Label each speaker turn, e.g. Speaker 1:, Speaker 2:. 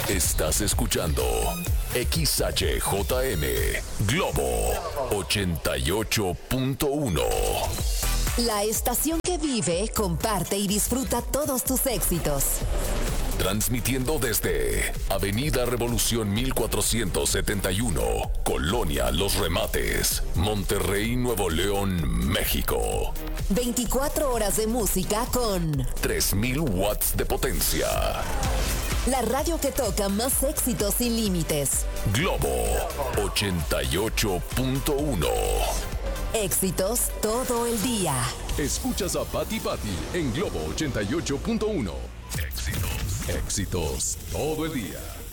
Speaker 1: Estás escuchando XHJM Globo 88.1.
Speaker 2: La estación que vive, comparte y disfruta todos tus éxitos.
Speaker 1: Transmitiendo desde Avenida Revolución 1471, Colonia Los Remates, Monterrey, Nuevo León, México.
Speaker 2: 24 horas de música con
Speaker 1: 3000 watts de potencia.
Speaker 2: La radio que toca más éxitos sin límites.
Speaker 1: Globo 88.1.
Speaker 2: Éxitos todo el día.
Speaker 3: Escuchas a Pati Pati en Globo 88.1. Éxitos todo el día.